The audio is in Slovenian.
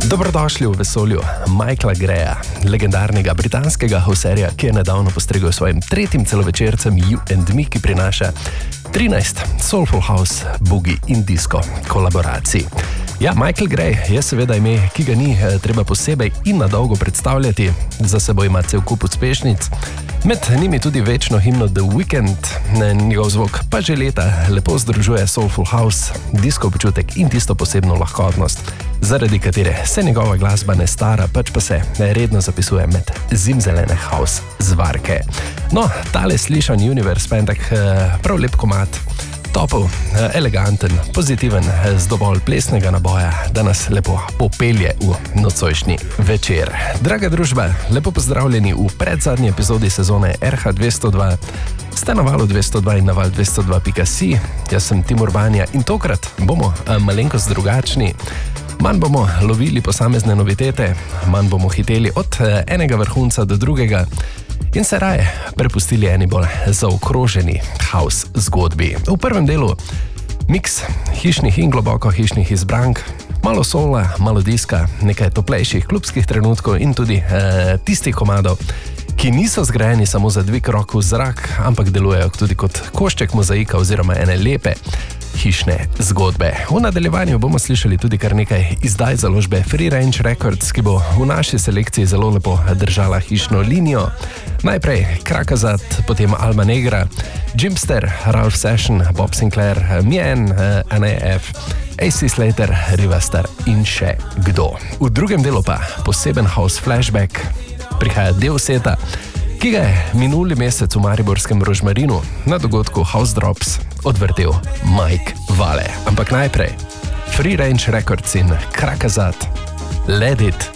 Dobrodošli v vesolju Michaela Greya, legendarnega britanskega houseerja, ki je nedavno postregel svojim tretjim celovečercem You and Me, ki prinaša 13 Soulful House, Boogie in Disco kolaboracij. Ja, Michael Grey je seveda ime, ki ga ni treba posebej in na dolgo predstavljati, za seboj ima cel kup uspešnic, med njimi tudi večno himno The Weeknd, njegov zvok pa že leta lepo združuje Soulful House, disco občutek in tisto posebno lahkotnost, zaradi katere se njegova glasba ne stara, pač pa se redno zapisuje med zimzelene house zvarke. No, tale slišan Universe pa je tak prav lep komad, topel, eleganten, pozitiven, z dovolj plesnega naboja, da nas lepo popelje v nocojšnji večer. Draga družba, lepo pozdravljeni v predzadnji epizodi sezone RH 202. Ste na valu 202 in na val 202.si. Jaz sem Timur Banja in tokrat bomo malenkost drugačni. Manj bomo lovili posamezne novitete, manj bomo hiteli od enega vrhunca do drugega in se raje prepustili eni bolj zaokroženi house zgodbi. V prvem delu miks hišnih in globoko hišnih izbrank, malo soula, malo diska, nekaj toplejših klubskih trenutkov in tudi tistih komadov, ki niso zgrajeni samo za dvig rok v zrak, ampak delujejo tudi kot košček mozaika oziroma ene lepe hišne zgodbe. V nadaljevanju bomo slišali tudi kar nekaj izdaj založbe Free Range Records, ki bo v naši selekciji zelo lepo držala hišno linijo. Najprej Krakazat, potem Alma Negra, Jimster, Ralph Session, Bob Sinclair, Mien, NAF, AC Slater, Rivastar in še kdo. V drugem delu pa poseben house flashback, prihaja del seta, ki ga je minuli mesec v mariborskem Rožmarinu na dogodku House Drops odvrtel Mike Vale. Ampak najprej Free Range Records in Krakazat, Let It